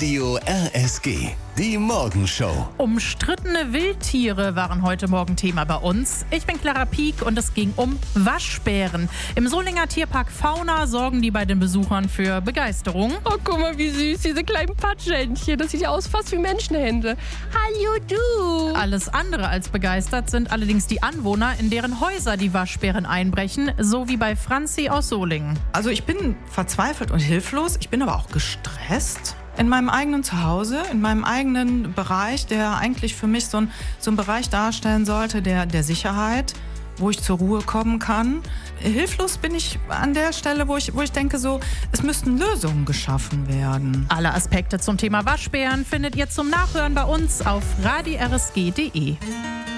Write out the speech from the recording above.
Radio RSG, die Morgenshow. Umstrittene Wildtiere waren heute Morgen Thema bei uns. Ich bin Clara Pieck und es ging um Waschbären. Im Solinger Tierpark Fauna sorgen die bei den Besuchern für Begeisterung. Oh, guck mal, wie süß, diese kleinen Patschhändchen. Das sieht ja aus fast wie Menschenhände. Hallo, du. Alles andere als begeistert sind allerdings die Anwohner, in deren Häuser die Waschbären einbrechen, so wie bei Franzi aus Solingen. Also ich bin verzweifelt und hilflos, ich bin aber auch gestresst. In meinem eigenen Zuhause, in meinem eigenen Bereich, der eigentlich für mich so ein Bereich darstellen sollte, der Sicherheit, wo ich zur Ruhe kommen kann. Hilflos bin ich an der Stelle, wo ich denke, es müssten Lösungen geschaffen werden. Alle Aspekte zum Thema Waschbären findet ihr zum Nachhören bei uns auf radirsg.de.